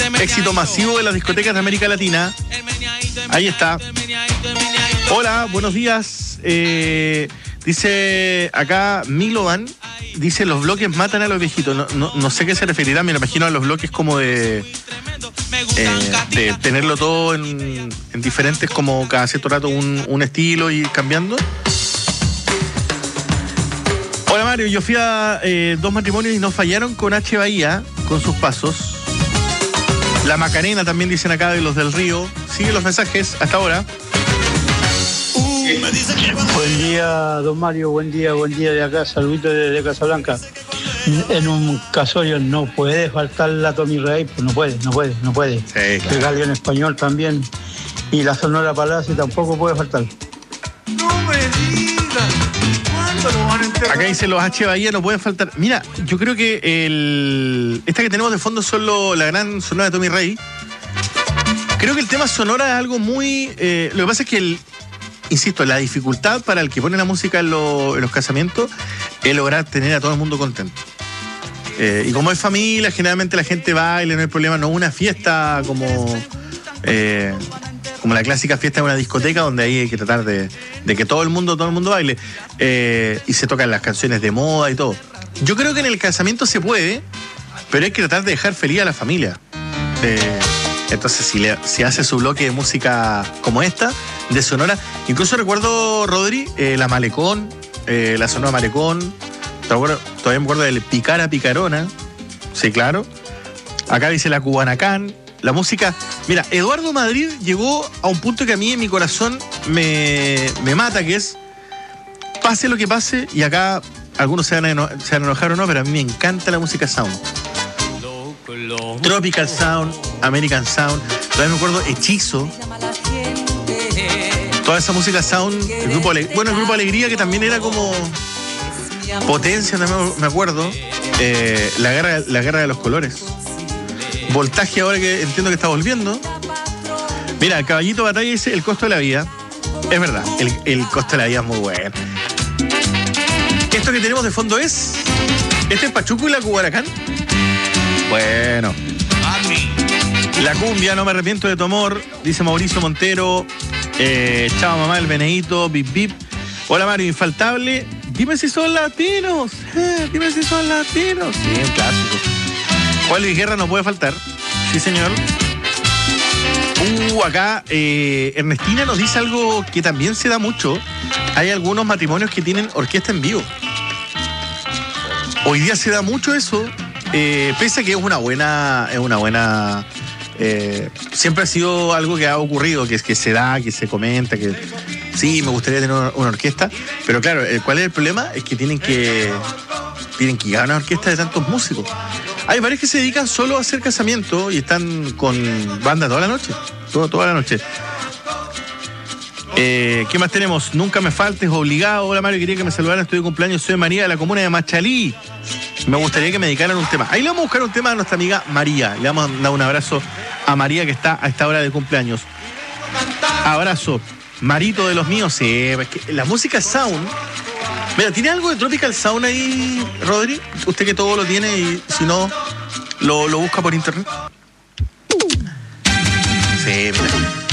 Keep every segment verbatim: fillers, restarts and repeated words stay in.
Éxito masivo de las discotecas de América Latina. Ahí está. Hola, buenos días. Eh, dice acá Milovan, dice los bloques matan a los viejitos. No, no, no sé qué se referirá, me lo imagino a los bloques como de, eh, de tenerlo todo en, en diferentes, como cada cierto rato un, un estilo y cambiando. Hola Mario, yo fui a eh, dos matrimonios y no fallaron con H. Bahía, con sus pasos. La Macarena también dicen acá de los del Río. Siguen los mensajes hasta ahora. Buen día, don Mario, buen día, buen día de acá, saluditos desde Casablanca. En un casorio no puede faltar la Tommy Rey, pues no puede, no puede, no puede. Sí, claro. El Gallo en español también. Y la Sonora Palacio tampoco puede faltar. No me digas. ¿Cuándo lo van a enterrar? Acá dice los H. Bahía no pueden faltar. Mira, yo creo que el esta que tenemos de fondo son lo, la gran Sonora de Tommy Rey. Creo que el tema Sonora es algo muy... Eh, lo que pasa es que, el, insisto, la dificultad para el que pone la música en, lo, en los casamientos es lograr tener a todo el mundo contento. Eh, y como es familia, generalmente la gente baila, no hay problema, no es una fiesta como... Eh, como la clásica fiesta de una discoteca donde ahí hay que tratar de, de que todo el mundo, todo el mundo baile. Eh, y se tocan las canciones de moda y todo. Yo creo que en el casamiento se puede, pero hay que tratar de dejar feliz a la familia. Eh, entonces, si, le, si hace su bloque de música como esta, de Sonora, incluso recuerdo, Rodri, eh, la Malecón, eh, la Sonora Malecón, todavía me acuerdo del Picara Picarona, sí, claro. Acá dice la Cubanacán. La música... Mira, Eduardo Madrid llegó a un punto que a mí en mi corazón me, me mata, que es... Pase lo que pase, y acá algunos se van, a eno, se van a enojar o no, pero a mí me encanta la música sound. Tropical Sound, American Sound. Todavía me acuerdo Hechizo. Toda esa música sound. El grupo Ale, bueno, el grupo Alegría, que también era como... Potencia, también me acuerdo. Eh, la, guerra, la guerra de los colores. Voltaje, ahora que entiendo que está volviendo. Mira, el Caballito Batalla dice el costo de la vida. Es verdad, el, el costo de la vida es muy bueno. Esto que tenemos de fondo es... ¿Este es Pachuco y la Cubanacán? Bueno. La cumbia, no me arrepiento de tu amor, dice Mauricio Montero. Eh, Chava mamá, el Benedito, bip bip. Hola Mario, infaltable. Dime si son latinos. Eh, dime si son latinos. Sí, un clásico. Juan Luis Guerra no puede faltar. Sí, señor. Uh, acá eh, Ernestina nos dice algo que también se da mucho. Hay algunos matrimonios que tienen orquesta en vivo. Hoy día se da mucho eso. Eh, pese a que es una buena... Es una buena eh, siempre ha sido algo que ha ocurrido, que es que se da, que se comenta, que sí, me gustaría tener una, una orquesta. Pero claro, ¿cuál es el problema? Es que tienen que... Tienen que llegar a una orquesta de tantos músicos. Hay varios que se dedican solo a hacer casamiento y están con banda toda la noche. Todo, toda la noche. Eh, ¿Qué más tenemos? Nunca me faltes, obligado. Hola Mario, quería que me saludaran, estoy de cumpleaños. Soy María de la comuna de Machalí. Me gustaría que me dedicaran un tema. Ahí le vamos a buscar un tema a nuestra amiga María. Le vamos a dar un abrazo a María, que está a esta hora de cumpleaños. Abrazo. Marito de los míos. Sí, es que la música sound... Mira, ¿tiene algo de Tropical Sound ahí, Rodri? Usted que todo lo tiene y si no, lo, lo busca por internet. Sí, mira.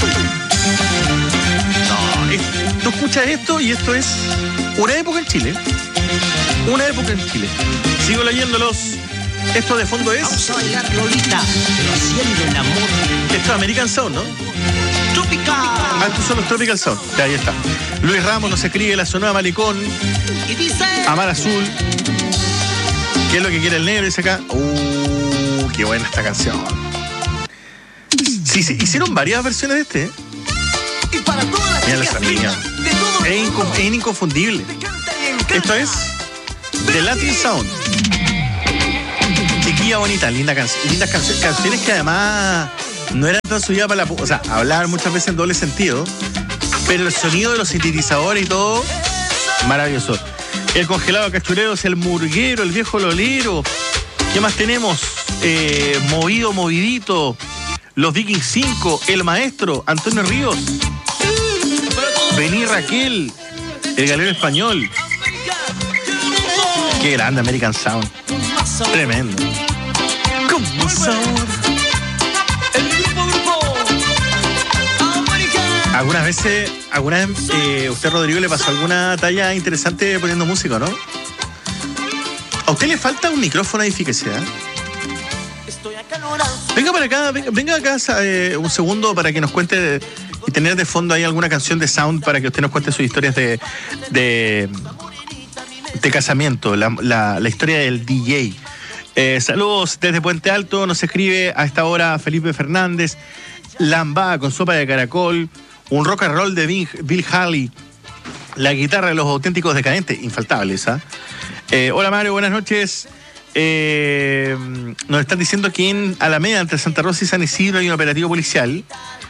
No, es, tú escuchas esto y esto es una época en Chile. Una época en Chile. Sigo leyéndolos. Esto de fondo es... Vamos a bailar Lolita, pero haciendo el amor. Esto es American Sound, ¿no? Tropical. Ah, estos son los Tropical Sound. Ya, ahí está. Luis Ramos nos escribe la Sonora Malecón. Y dice... Amar Azul. ¿Qué es lo que quiere el negro? Dice acá. Uh, qué buena esta canción. Sí, sí, hicieron varias versiones de este, ¿eh? Y para todas las Mira la chicas familia. finas de todo el Es, mundo. inco- es inconfundible. Te canta y encanta. Esto es The Latin Sound. Chiquilla bonita, linda canción. Lindas canciones. Canciones que además no eran tan subidas para la... pu- O sea, hablar muchas veces en doble sentido. Pero el sonido de los sintetizadores y todo, maravilloso. El congelado de cachureros, el murguero, el viejo lolero. ¿Qué más tenemos? Eh, movido, movidito. Los Vikings cinco, el maestro, Antonio Ríos. Vení Raquel, el galero español. Qué grande American Sound. Tremendo. Como un sabor. Algunas veces, alguna vez, eh, usted, Rodrigo, le pasó alguna talla interesante poniendo música, ¿no? A usted le falta un micrófono, edifíquese, ¿eh? Venga para acá, venga, venga acá eh, un segundo para que nos cuente y tener de fondo ahí alguna canción de Sound para que usted nos cuente sus historias de, de, de casamiento, la, la, la historia del D J. Eh, saludos desde Puente Alto, nos escribe a esta hora Felipe Fernández, Lambada con sopa de caracol, un rock and roll de Bill, Bill Haley, la guitarra de los auténticos decadentes, infaltables, ¿ah? ¿eh? Eh, hola Mario, buenas noches. Eh, nos están diciendo que en Alameda, entre Santa Rosa y San Isidro, hay un operativo policial.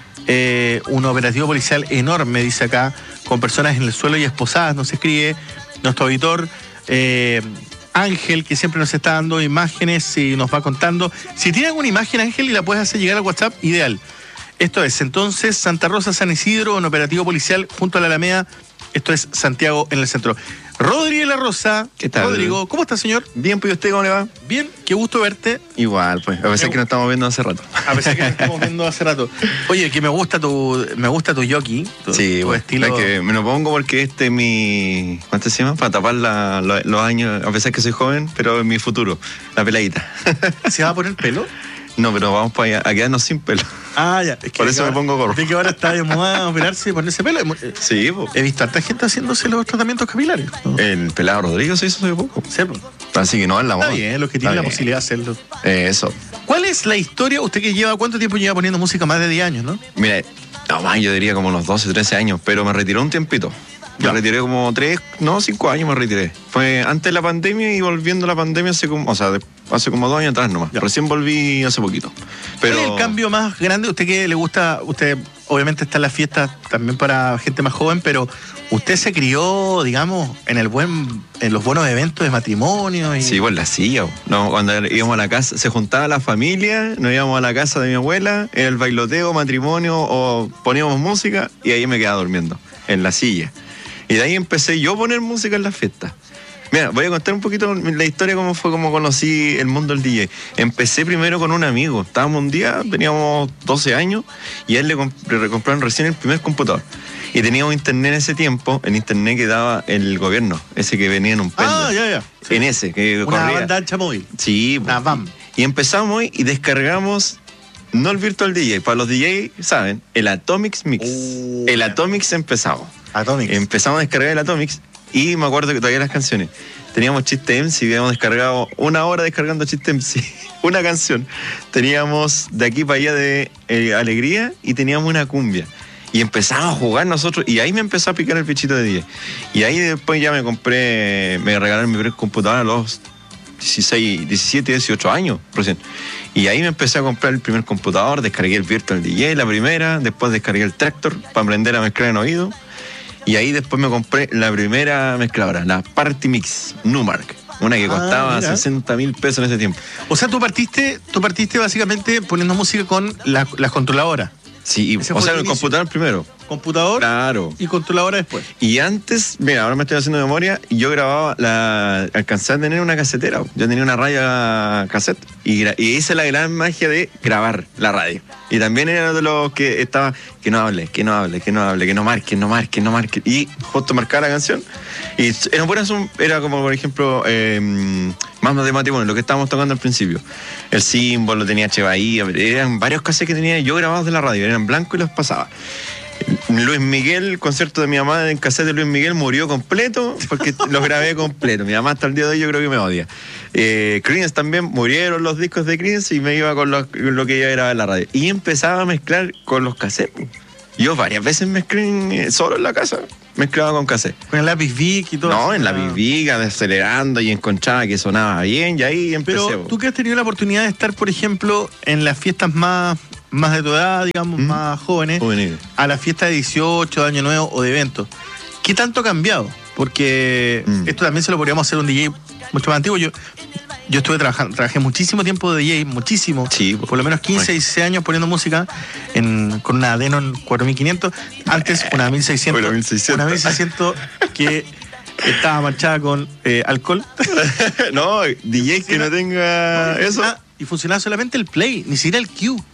Eh, un operativo policial enorme, dice acá, con personas en el suelo y esposadas. Nos escribe nuestro auditor eh, Ángel, que siempre nos está dando imágenes y nos va contando. Si tiene alguna imagen, Ángel, y la puedes hacer llegar al WhatsApp, ideal. Esto es, entonces, Santa Rosa, San Isidro, un operativo policial junto a la Alameda. Esto es Santiago en el centro. Rodrigo La Rosa. ¿Qué tal? Rodrigo, ¿cómo está, señor? Bien, pues, ¿y usted cómo le va? Bien, qué gusto verte. Igual, pues, a pesar que nos estamos viendo hace rato. A pesar que nos estamos viendo hace rato. Oye, que me gusta tu, me gusta tu jockey, tu, sí, tu bueno, estilo. Es que me lo pongo porque este es mi... ¿Cuánto se llama? Para tapar la, lo, los años, a pesar que soy joven, pero es mi futuro, la peladita. ¿Se va a poner pelo? No, pero vamos para allá, a quedarnos sin pelo. Ah, ya. Es que Por eso ahora, me pongo gorro. Es que ahora está de moda operarse y ponerse pelo. Sí, pues. He visto a harta gente haciéndose los tratamientos capilares, ¿no? El pelado Rodrigo se hizo hace poco. Sí, pues. Así que no es la moda. Está bien, los que tienen Está la bien. posibilidad de hacerlo. Eh, eso. ¿Cuál es la historia? Usted que lleva, ¿cuánto tiempo lleva poniendo música? Más de diez años, ¿no? Mira, no más, yo diría como unos doce, trece años, pero me retiró un tiempito. Me Ya. retiré como tres, no, cinco años me retiré. Fue antes de la pandemia y volviendo a la pandemia hace como, o sea, de- hace como dos años atrás nomás. Ya. Recién volví hace poquito. Pero ¿Cuál es el cambio más grande? Usted que le gusta, usted obviamente está en las fiestas también para gente más joven, pero usted se crió, digamos, en el buen, en los buenos eventos de matrimonio. Y... sí, pues la silla. No, cuando íbamos a la casa, se juntaba la familia, nos íbamos a la casa de mi abuela, era el bailoteo, matrimonio, o poníamos música y ahí me quedaba durmiendo, en la silla. Y de ahí empecé yo a poner música en las fiestas. Mira, voy a contar un poquito la historia, cómo fue, cómo conocí el mundo del D J. Empecé primero con un amigo. Estábamos un día, teníamos doce años, y a él le, comp- le compraron recién el primer computador. Y teníamos internet en ese tiempo, el internet que daba el gobierno, ese que venía en un pendrive. Ah, ya, ya. Sí. En ese, que Una corría. banda ancha móvil. Sí, Una pues. BAM. Y empezamos y descargamos, no el Virtual D J, para los D J, ¿saben? El Atomics Mix. Oh, el ya. Atomics empezamos. Atomics. Empezamos a descargar el Atomics y me acuerdo que todavía las canciones. Teníamos Chiste M C, habíamos descargado una hora descargando Chiste M C, una canción. Teníamos De Aquí para Allá de eh, Alegría y teníamos una cumbia. Y empezamos a jugar nosotros y ahí me empezó a picar el bichito de D J. Y ahí después ya me compré, me regalaron mi primer computador a los dieciséis, diecisiete, dieciocho años recién. Y ahí me empecé a comprar el primer computador, descargué el Virtual D J, la primera, después descargué el Tractor para aprender a mezclar en oído. Y ahí después me compré la primera mezcladora, la Party Mix Numark, una que Ah, costaba mira. sesenta mil pesos en ese tiempo. O sea, tú partiste, tú partiste básicamente poniendo música con la- las controladoras. Sí, Ese o fue sea, el el inicio. computador primero. Computador Claro. y controladora después. Y antes, mira, ahora me estoy haciendo memoria, y yo grababa, la, alcancé a tener una casetera. Yo tenía una radio cassette y, gra- y hice la gran magia de grabar la radio. Y también era de los que estaba, que no hable, que no hable, que no hable, que no marque, no marque, no marque. Y justo marcaba la canción. Y era, buenas, era como, por ejemplo, eh, más de matrimonio, lo que estábamos tocando al principio. El símbolo, tenía Che Bahía, eran varios cassettes que tenía yo grabados de la radio, eran blancos y los pasaba. Luis Miguel, el concierto de mi mamá en cassette de Luis Miguel murió completo porque los grabé completo. Mi mamá hasta el día de hoy yo creo que me odia. Eh, Creedence también, murieron los discos de Creedence y me iba con lo, lo que ella grababa en la radio. Y empezaba a mezclar con los cassettes. Yo varias veces mezclé eh, solo en la casa, mezclaba con cassette. Con el lápiz Vic y todo. No, eso. en la Ah. Viviga, acelerando y encontraba que sonaba bien y ahí empecé. Pero tú que has tenido la oportunidad de estar, por ejemplo, en las fiestas más, más de tu edad, digamos, ¿Mm? más jóvenes, Juvenil. a la fiesta de dieciocho, de Año Nuevo o de eventos, ¿qué tanto ha cambiado? Porque Mm. esto también se lo podríamos hacer a un D J mucho más antiguo. Yo, yo estuve trabajando, trabajé muchísimo tiempo de D J, muchísimo, Sí, por lo menos quince, bueno. dieciséis años poniendo música en, con una Denon cuatro mil quinientos, antes una mil seiscientos, Bueno, mil seiscientos. una mil seiscientos que estaba manchada con eh, alcohol. No, D J que no tenga eso. Ah, y funcionaba solamente el play, ni siquiera el cue.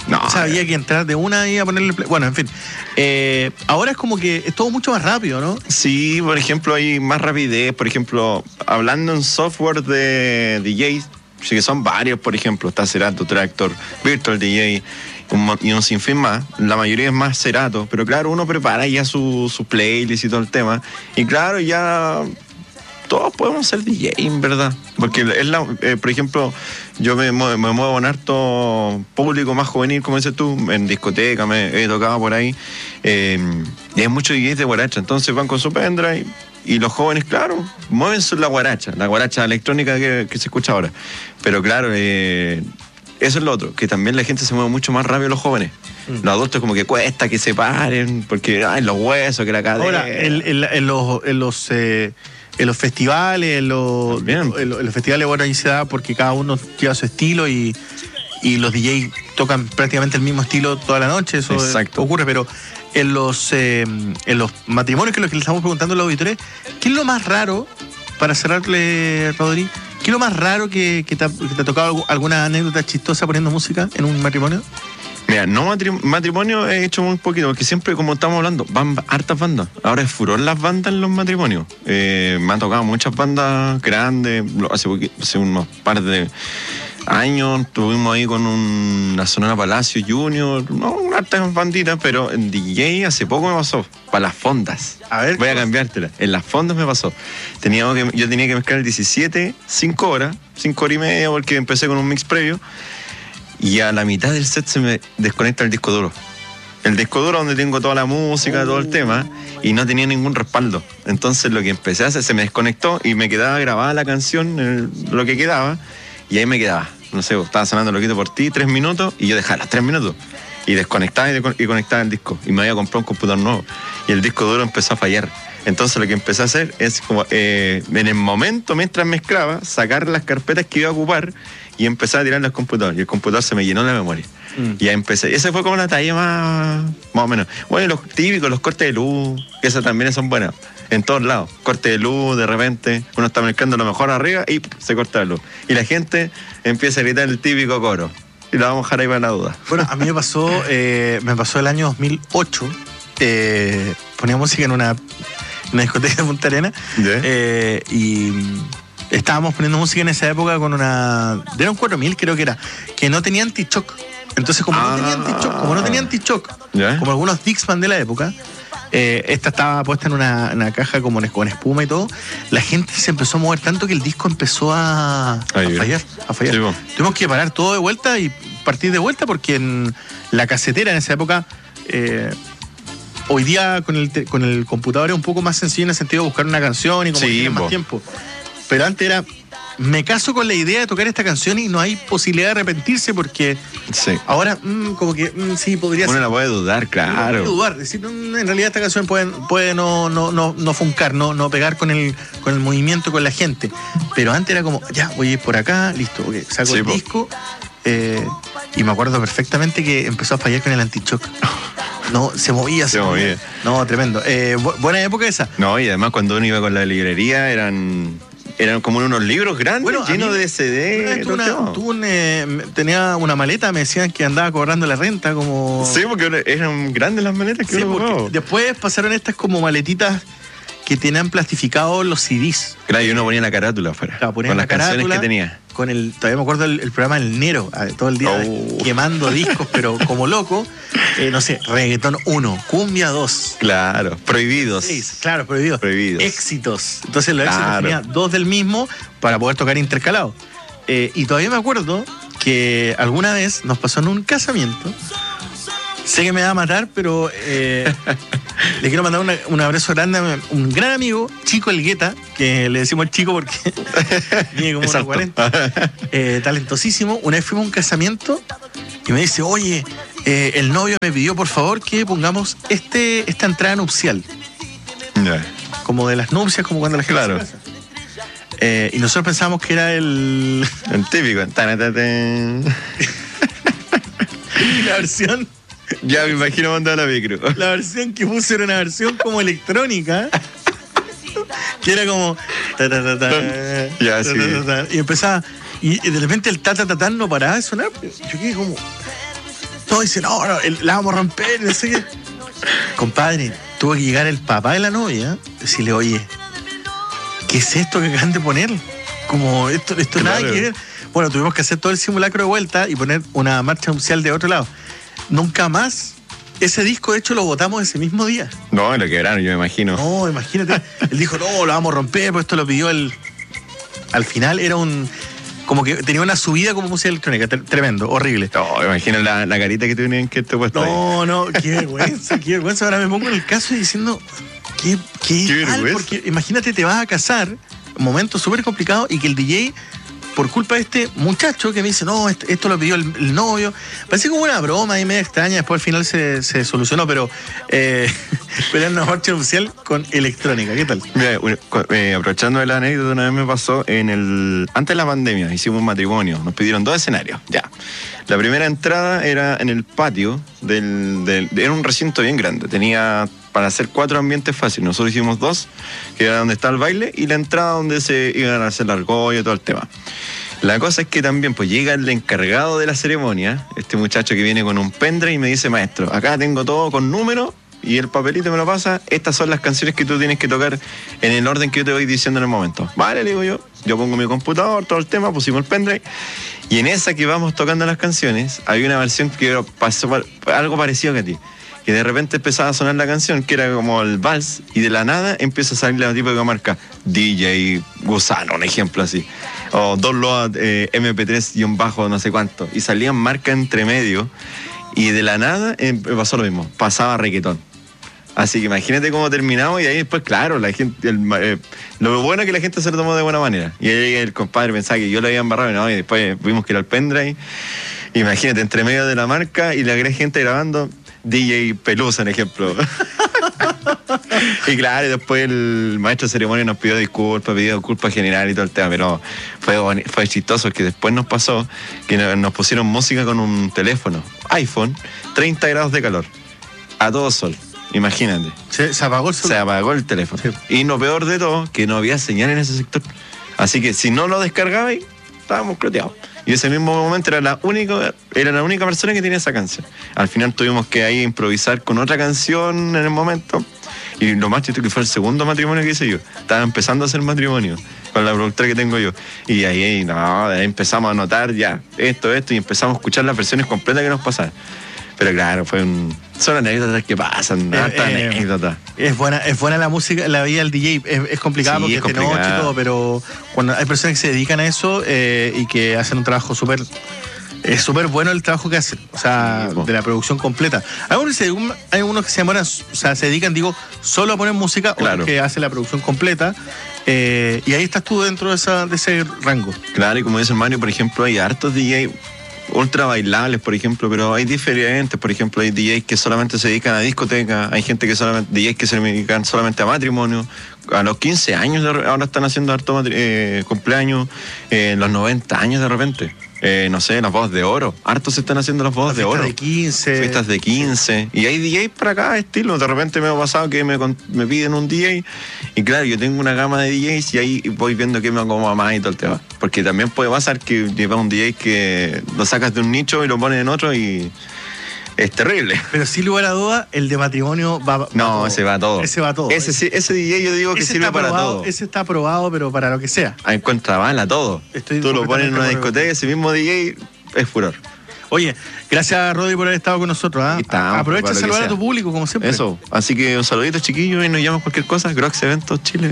No, o sea, había eh. que entrar de una y a ponerle play. Bueno, en fin. Eh, ahora es como que es todo mucho más rápido, ¿no? Sí, por ejemplo, hay más rapidez. Por ejemplo, hablando en software de D Js, sí que son varios, por ejemplo, está Serato, Tractor, Virtual D J un, y un sinfín más. La mayoría es más Serato, pero claro, uno prepara ya su, su playlist y todo el tema. Y claro, ya todos podemos ser D J, en verdad. Porque es la, eh, por ejemplo, yo me, me muevo en harto público más juvenil, como dices tú, en discoteca, me he tocado por ahí. Eh, y hay muchos D Js de guaracha, entonces van con su pendrive. Y los jóvenes, claro, mueven su, la guaracha, la guaracha electrónica que, que se escucha ahora. Pero claro, eh, eso es lo otro, que también la gente se mueve mucho más rápido los jóvenes. Mm. Los adultos como que cuesta que se paren, porque ay, los huesos, que la cadera. Ahora, el, el, en los... En los eh... en los festivales, en los, en, en los festivales, bueno, ahí se da porque cada uno lleva su estilo y, y los D Js tocan prácticamente el mismo estilo toda la noche, eso Exacto. ocurre, pero en los eh, en los matrimonios, que es lo que le estamos preguntando a los auditores, ¿qué es lo más raro, para cerrarle, Rodri, qué es lo más raro que, que, te ha, que te ha tocado alguna anécdota chistosa poniendo música en un matrimonio? Mira, no matrim- matrimonio he hecho muy poquito, porque siempre, como estamos hablando, van hartas bandas. Ahora es furor las bandas en los matrimonios. Eh, me han tocado muchas bandas grandes. Hace, poqu- hace unos par de años estuvimos ahí con un, una Sonora Palacio Junior, no, hartas banditas, pero en D J hace poco me pasó, para las fondas. A ver, voy a cambiártela. En las fondas me pasó. Teníamos que, yo tenía que mezclar el diecisiete, cinco horas, cinco horas y media, porque empecé con un mix previo. Y a la mitad del set se me desconecta el disco duro. El disco duro donde tengo toda la música, oh. todo el tema, y no tenía ningún respaldo. Entonces lo que empecé a hacer, se me desconectó y me quedaba grabada la canción, el, lo que quedaba, y ahí me quedaba. No sé, estaba sonando Loquito por ti, tres minutos, y yo dejaba las tres minutos. Y desconectaba y, de, y conectaba el disco. Y me había comprado un computador nuevo. Y el disco duro empezó a fallar. Entonces lo que empecé a hacer es como, eh, en el momento, mientras mezclaba, sacar las carpetas que iba a ocupar y empezar a tirar los computadores. Y el computador se me llenó la memoria. Mm. Y ya empecé. Esa fue como la talla más, más o menos. Bueno, los típicos, los cortes de luz, esas también son buenas. En todos lados. Corte de luz, de repente, uno está mezclando lo mejor arriba y se corta la luz. Y la gente empieza a gritar el típico coro. Y lo vamos a dejar ahí para la duda. Bueno, a mí me pasó, eh, me pasó el año dos mil ocho. Eh, ponía música en una, una discoteca de Punta Arenas. ¿Yeah? Eh, y estábamos poniendo música en esa época con una... Era un cuatro mil, creo que era, que no tenía anti-shock. Entonces, como ah. no tenía anti-shock, como no tenía anti-shock, ¿yeah? como algunos Dixman de la época, eh, esta estaba puesta en una, una caja como con espuma y todo, la gente se empezó a mover tanto que el disco empezó a, a fallar, a fallar. Sí, bueno. Tuvimos que parar todo de vuelta y partir de vuelta porque en la casetera en esa época... Eh, hoy día con el, con el computador es un poco más sencillo en el sentido de buscar una canción y como sí, tienes más tiempo. Pero antes era, me caso con la idea de tocar esta canción y no hay posibilidad de arrepentirse porque sí. ahora mmm, como que mmm, sí podría Uno ser. Uno la puede dudar, claro. Puede dudar, decir, mmm, en realidad esta canción puede, puede no, no, no, no funcar, no, no pegar con el, con el movimiento, con la gente. Pero antes era como, ya, voy a ir por acá, listo, okay, saco sí, el po. disco. Eh, y me acuerdo perfectamente que empezó a fallar con el anti-shock. No, se movía, se, se movía. movía. No, tremendo. Eh, bu- buena época esa. No, y además cuando uno iba con la librería eran eran como unos libros grandes, bueno, llenos de C D. Tú una, tú un, eh, tenía una maleta, me decían que andaba cobrando la renta como... Sí, porque eran grandes las maletas que sí, uno porque después pasaron estas como maletitas que tenían plastificados los C Ds. Claro, y uno ponía la carátula afuera. Claro, con las la canciones carátula, que tenía. Con el, todavía me acuerdo el, el programa El Nero, todo el día oh. quemando discos, pero como loco. Eh, no sé, reggaetón uno, cumbia dos. Claro, prohibidos. Seis, claro, prohibidos. Prohibidos. Éxitos. Entonces los claro. éxitos tenía dos del mismo para poder tocar intercalado. Eh, y todavía me acuerdo que alguna vez nos pasó en un casamiento. Sé que me va a matar, pero eh, le quiero mandar una, un abrazo grande a un gran amigo, Chico Elgueta, que le decimos el chico porque tiene como unos cuarenta. Eh, talentosísimo. Una vez fuimos a un casamiento y me dice, oye, eh, el novio me pidió por favor que pongamos este esta entrada nupcial. Yeah. Como de las nupcias, como cuando la gente claro. se casa. Eh, y nosotros pensábamos que era el... El típico. La versión... Ya me imagino mandar la micro. La versión que puse era una versión como electrónica. Que era como... Ta, ta, ta, ta, ya, ta, sí. ta, ta, ta, y empezaba... Y, y de repente el ta, ta, ta, ta no paraba de sonar. Yo quedé como... No, dice, no, no, el- la vamos a romper, no sé qué. Compadre, tuvo que llegar el papá de la novia, decirle, oye, ¿qué es esto que acaban de poner? Como esto, esto Claro. nada que ver. Bueno, tuvimos que hacer todo el simulacro de vuelta y poner una marcha nupcial de otro lado. Nunca más. Ese disco, de hecho, lo votamos ese mismo día. No, lo quebraron, yo me imagino. No, imagínate. Él dijo, no, lo vamos a romper, pues esto lo pidió el. Al final era un. Como que tenía una subida como música electrónica, tre- tremendo, horrible. No, me imagino la, la carita que tenían que te puesto ahí. No, no, qué vergüenza, qué vergüenza. Ahora me pongo en el caso y diciendo, qué, qué, Qué mal, vergüenza. porque imagínate, te vas a casar, momento súper complicado, y que el D J, por culpa de este muchacho que me dice, no, este- esto lo pidió el, el novio, parece como una broma ahí media extraña, después al final se, se solucionó, pero, eh, pero era una marcha oficial con electrónica, ¿qué tal? Mira, un- cu- eh, aprovechando de la anécdota, una vez me pasó en el. Antes de la pandemia, hicimos un matrimonio. Nos pidieron dos escenarios, ya. La primera entrada era en el patio del, del- era un recinto bien grande. Tenía para hacer cuatro ambientes fáciles. Nosotros hicimos dos, que era donde está el baile, y la entrada donde se iban a hacer la argolla y todo el tema. La cosa es que también pues llega el encargado de la ceremonia, este muchacho que viene con un pendrive y me dice, maestro, acá tengo todo con números y el papelito me lo pasa, estas son las canciones que tú tienes que tocar en el orden que yo te voy diciendo en el momento. Vale, le digo yo, yo pongo mi computador, todo el tema, pusimos el pendrive y en esa que vamos tocando las canciones, había una versión que pasó par- algo parecido que a ti. Que de repente empezaba a sonar la canción, que era como el vals, y de la nada empieza a salir la típica marca D J Gusano, un ejemplo así. O Download eh, M P tres y un bajo no sé cuánto. Y salían marcas entre medio, y de la nada eh, pasó lo mismo, pasaba reggaetón. Así que imagínate cómo terminamos, y ahí después, claro, la gente, el, eh, lo bueno es que la gente se lo tomó de buena manera. Y ahí el compadre pensaba que yo lo había embarrado, y no, y después vimos que era el pendrive. Imagínate, entre medio de la marca y la gran gente grabando, D J Pelusa, en ejemplo. Y claro, y después el maestro de ceremonia nos pidió disculpas, pidió disculpas general y todo el tema, pero fue, boni- fue chistoso que después nos pasó que no- nos pusieron música con un teléfono, iPhone, treinta grados de calor, a todo sol, imagínate. Se, se apagó el Se celular. apagó el teléfono. Sí. Y lo peor de todo, que no había señal en ese sector. Así que si no lo descargabais, estábamos cloteados. Y ese mismo momento era la única, era la única persona que tenía esa canción. Al final tuvimos que ahí improvisar con otra canción en el momento. Y lo más chistoso que fue el segundo matrimonio que hice yo. Estaba empezando a hacer matrimonio con la productora que tengo yo. Y ahí, ahí, no, ahí empezamos a notar ya esto, esto, y empezamos a escuchar las versiones completas que nos pasaban. Pero claro, fue un, son anécdotas que pasan, Eh, hartas eh, anécdotas. Es buena, es buena la música, la vida del D J. Es, es complicada Sí, porque es es de noche y complicada. todo, pero cuando hay personas que se dedican a eso eh, y que hacen un trabajo súper. Es súper bueno el trabajo que hacen, o sea, Sí, po. de la producción completa. Hay unos, que se, hay unos que se demoran, o sea, se dedican, digo, solo a poner música, Claro. otros que hacen la producción completa. eh, y ahí estás tú dentro de, esa, de ese rango. Claro, y como dice el Mario, por ejemplo, hay hartos D J ultra bailables, por ejemplo, pero hay diferentes. Por ejemplo, hay D Js que solamente se dedican a discoteca, hay gente que solamente, D Js que se dedican solamente a matrimonio. A los quince años de re- ahora están haciendo harto matri- eh, cumpleaños, eh, en los noventa años de repente. Eh, no sé, las bodas de oro. Hartos se están haciendo las bodas de Fiestas oro. de quince. Fiestas de quince. Y hay D Js para cada estilo. De repente me ha pasado que me, con- me piden un D J. Y claro, yo tengo una gama de D Js y ahí voy viendo qué me acomoda más y todo el tema. Porque también puede pasar que lleva un D J que lo sacas de un nicho y lo pones en otro y es terrible. Pero sin lugar a duda, el de matrimonio va, va No, todo. ese va a todo. Ese va a todo. Ese, sí- ese D J yo digo que Ese sirve está para aprobado, todo. Ese está aprobado, pero para lo que sea. Ah, encuentra bala todo. Estoy Tú lo pones en una completamente de acuerdo discoteca y ese mismo D J es furor. Oye, gracias Rodri por haber estado con nosotros. ¿ah? Aquí estamos, Aprovecha para de lo que saludar a sea. tu público, como siempre. Eso. Así que un saludito, chiquillos, y nos llaman cualquier cosa. Grox Eventos Chile.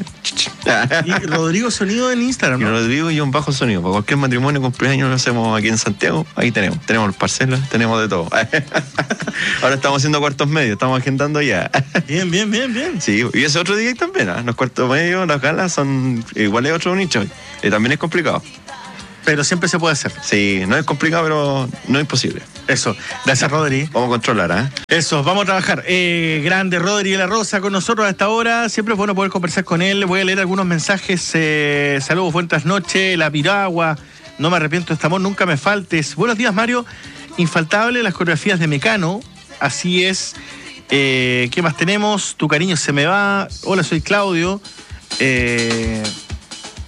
Y Rodrigo Sonido en Instagram, Y ¿no? Rodrigo y un bajo sonido. Para cualquier matrimonio, cumpleaños, lo hacemos aquí en Santiago. Ahí tenemos. Tenemos parcelas, tenemos de todo. Ahora estamos haciendo cuartos medios, estamos agendando ya. Bien, bien, bien, bien. Sí, y ese otro D J también, ¿ah? Los cuartos medios, las galas son igual es otro nicho. Y también es complicado. Pero siempre se puede hacer. Sí, no es complicado, pero no es imposible. Eso. Gracias, Rodri. Vamos a controlar, ¿ah? Eso, vamos a trabajar. Eh, grande Rodri de la Rosa con nosotros a esta hora. Siempre es bueno poder conversar con él. Voy a leer algunos mensajes. Eh, saludos, buenas noches. La piragua. No me arrepiento de este amor, nunca me faltes. Buenos días, Mario. Infaltable las coreografías de Mecano. Así es. Eh, ¿Qué más tenemos? Tu cariño se me va. Hola, soy Claudio. Eh,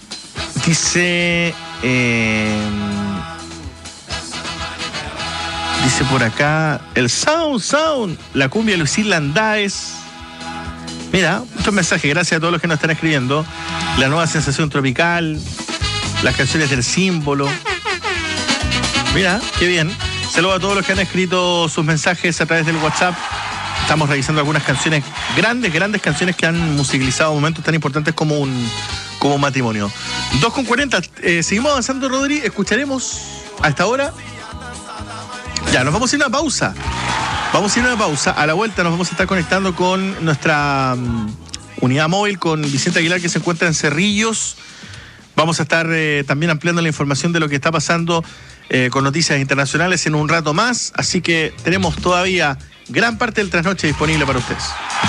dice... Eh, Dice por acá, el Sound, Sound, la cumbia de Lucila Andáez. Mira, muchos mensajes, gracias a todos los que nos están escribiendo. La nueva sensación tropical, las canciones del símbolo. Mira, qué bien. Saludos a todos los que han escrito sus mensajes a través del WhatsApp. Estamos revisando algunas canciones, grandes, grandes canciones que han musicalizado momentos tan importantes como un, como un matrimonio. dos con cuarenta, eh, seguimos avanzando, Rodri. Escucharemos a esta hora. Ya, nos vamos a ir a una pausa. Vamos a ir a una pausa. A la vuelta nos vamos a estar conectando con nuestra um, unidad móvil, con Vicente Aguilar, que se encuentra en Cerrillos. Vamos a estar eh, también ampliando la información de lo que está pasando eh, con noticias internacionales en un rato más. Así que tenemos todavía gran parte del trasnoche disponible para ustedes.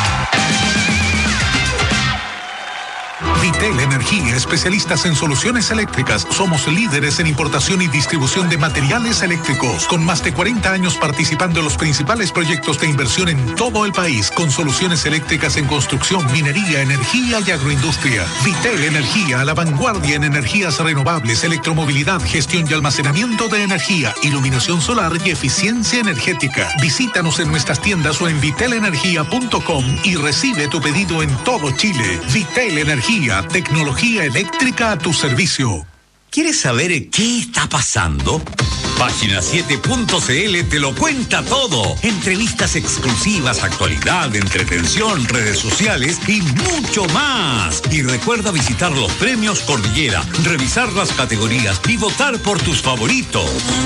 Vitel Energía, especialistas en soluciones eléctricas. Somos líderes en importación y distribución de materiales eléctricos, con más de cuarenta años participando en los principales proyectos de inversión en todo el país, con soluciones eléctricas en construcción, minería, energía y agroindustria. Vitel Energía, a la vanguardia en energías renovables, electromovilidad, gestión y almacenamiento de energía, iluminación solar y eficiencia energética. Visítanos en nuestras tiendas o en vitel energía punto com y recibe tu pedido en todo Chile. Vitel Energía, tecnología eléctrica a tu servicio. ¿Quieres saber qué está pasando? Página siete punto c l te lo cuenta todo. Entrevistas exclusivas, actualidad, entretención, redes sociales y mucho más. Y recuerda visitar los premios Cordillera, revisar las categorías y votar por tus favoritos.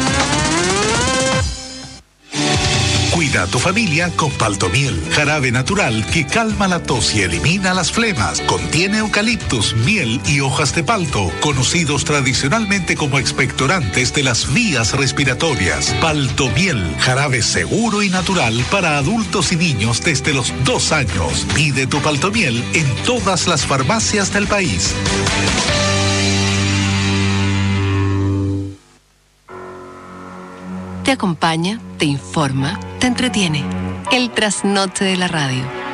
Cuida a tu familia con Paltomiel, jarabe natural que calma la tos y elimina las flemas. Contiene eucaliptus, miel y hojas de palto, conocidos tradicionalmente como expectorantes de las vías respiratorias. Paltomiel, jarabe seguro y natural para adultos y niños desde los dos años. Pide tu Paltomiel en todas las farmacias del país. Te acompaña, te informa, te entretiene. El trasnoche de la radio.